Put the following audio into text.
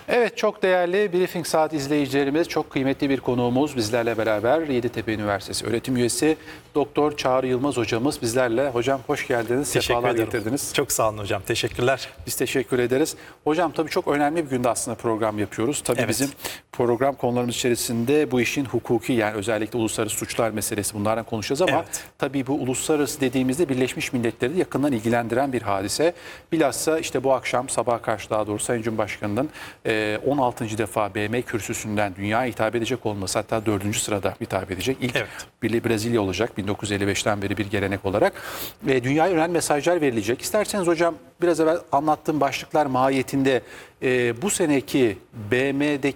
Evet, çok değerli Briefing Saat izleyicilerimiz, çok kıymetli bir konuğumuz bizlerle beraber Yeditepe Üniversitesi öğretim üyesi Doktor Çağrı Yılmaz hocamız bizlerle. Hocam hoş geldiniz, Teşekkür sefalar ederim. getirdiniz. Çok sağ olun hocam, teşekkürler. Biz teşekkür ederiz. Hocam tabii çok önemli bir günde aslında program yapıyoruz. Tabii Evet. bizim program konularımız içerisinde bu işin hukuki, yani özellikle uluslararası suçlar meselesi, bunlardan konuşacağız ama Evet. tabii bu uluslararası dediğimizde Birleşmiş Milletleri de yakından ilgilendiren bir hadise. Bilhassa işte bu akşam sabaha karşı, daha doğrusu Sayın Cumhurbaşkanı'nın 16. defa BM kürsüsünden dünyaya hitap edecek olması, hatta 4. sırada hitap edecek. İlk Brezilya olacak 1955'ten beri bir gelenek olarak. Ve dünyaya önemli mesajlar verilecek. İsterseniz hocam biraz evvel anlattığım başlıklar mahiyetinde bu seneki BM'deki